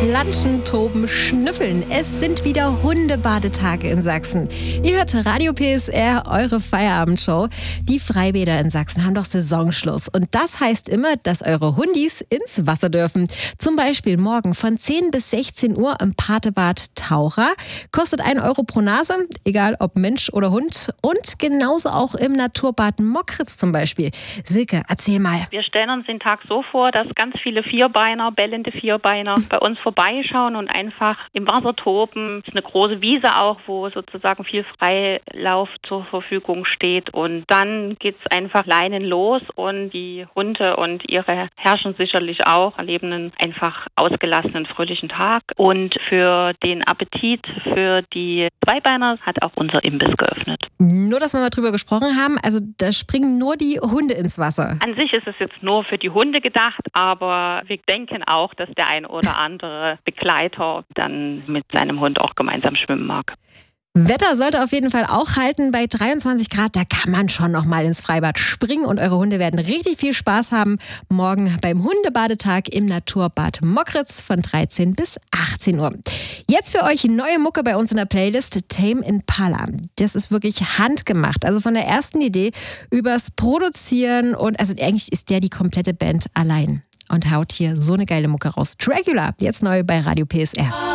Planschen, toben, schnüffeln. Es sind wieder Hundebadetage in Sachsen. Ihr hört Radio PSR, eure Feierabendshow. Die Freibäder in Sachsen haben doch Saisonschluss. Und das heißt immer, dass eure Hundis ins Wasser dürfen. Zum Beispiel morgen von 10 bis 16 Uhr im Patebad Taucher. Kostet 1 Euro pro Nase, egal ob Mensch oder Hund. Und genauso auch im Naturbad Mockritz zum Beispiel. Silke, erzähl mal. Wir stellen uns den Tag so vor, dass ganz viele Vierbeiner, bellende Vierbeiner bei uns vorbeischauen und einfach im Wasser toben. Es ist eine große Wiese auch, wo sozusagen viel Freilauf zur Verfügung steht. Und dann geht's einfach Leinen los und die Hunde und ihre Herrchen sicherlich auch erleben einen einfach ausgelassenen, fröhlichen Tag. Und für den Appetit für die Zweibeiner hat auch unser Imbiss geöffnet. Nur, dass wir mal drüber gesprochen haben, also da springen nur die Hunde ins Wasser. An sich ist es jetzt nur für die Hunde gedacht, aber wir denken auch, dass der ein oder andere Begleiter dann mit seinem Hund auch gemeinsam schwimmen mag. Wetter sollte auf jeden Fall auch halten. Bei 23 Grad, da kann man schon noch mal ins Freibad springen und eure Hunde werden richtig viel Spaß haben. Morgen beim Hundebadetag im Naturbad Mockritz von 13 bis 18 Uhr. Jetzt für euch neue Mucke bei uns in der Playlist, Tame Impala. Das ist wirklich handgemacht. Also von der ersten Idee übers Produzieren und also eigentlich ist die komplette Band allein und haut hier so eine geile Mucke raus. Dracula, jetzt neu bei Radio PSR.